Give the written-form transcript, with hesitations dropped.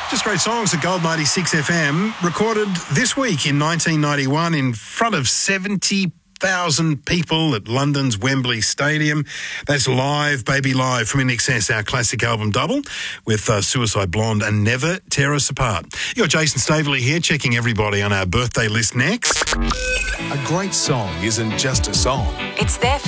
Just great songs at Gold 96 FM, recorded this week in 1991 in front of 70,000 people at London's Wembley Stadium. That's live, baby, live from INXS, our classic album double, with Suicide Blonde and Never Tear Us Apart. You're Jason Staveley here, checking everybody on our birthday list next. A great song isn't just a song. It's there for